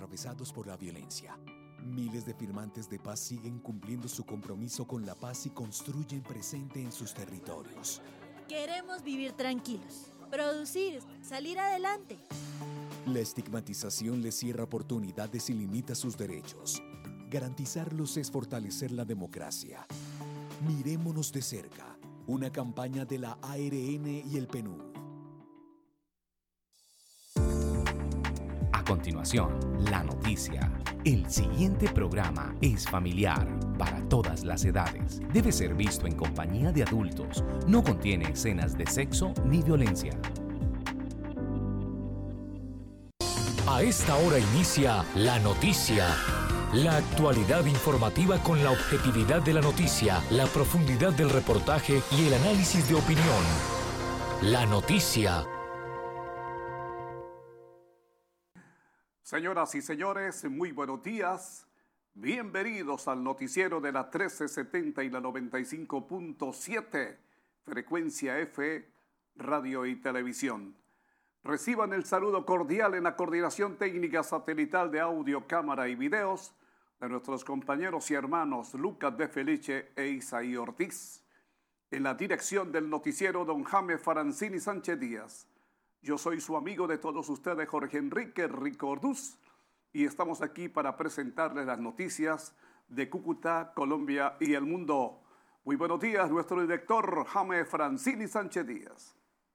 atravesados por la violencia. Miles de firmantes de paz siguen cumpliendo su compromiso con la paz y construyen presente en sus territorios. Queremos vivir tranquilos, producir, salir adelante. La estigmatización les cierra oportunidades y limita sus derechos. Garantizarlos es fortalecer la democracia. Mirémonos de cerca. Una campaña de la ARN y el PNUD. A continuación, la noticia. El siguiente programa es familiar para todas las edades. Debe ser visto en compañía de adultos. No contiene escenas de sexo ni violencia. A esta hora inicia La Noticia. La actualidad informativa con la objetividad de la noticia, la profundidad del reportaje y el análisis de opinión. La Noticia. Señoras y señores, muy buenos días. Bienvenidos al noticiero de la 1370 y la 95.7, frecuencia F, radio y televisión. Reciban el saludo cordial en la coordinación técnica satelital de audio, cámara y videos de nuestros compañeros y hermanos Lucas de Felice e Isaí Ortiz. En la dirección del noticiero, don Jaime Farancini Sánchez Díaz. Yo soy su amigo de todos ustedes, Jorge Enrique Ricordús, y estamos aquí para presentarles las noticias de Cúcuta, Colombia y el mundo. Muy buenos días, nuestro director Jaime Farancini Sánchez Díaz.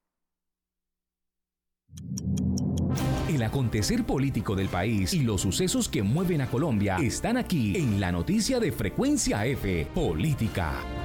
El acontecer político del país y los sucesos que mueven a Colombia están aquí en la noticia de Frecuencia F, Política.